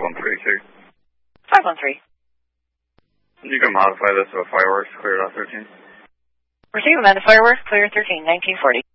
513, 513. You can modify this to a fireworks cleared off 13. Receive amended fireworks, clear 13, 1940.